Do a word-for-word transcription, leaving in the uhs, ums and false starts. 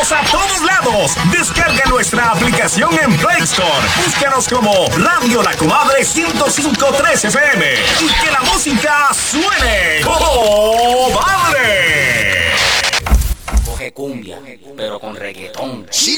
Vamos a todos lados. Descarga nuestra aplicación en Play Store. Búscanos como Radio La Comadre ciento cinco punto tres F M. Y que la música suene. ¡Comadre! Coge cumbia, pero con reggaetón.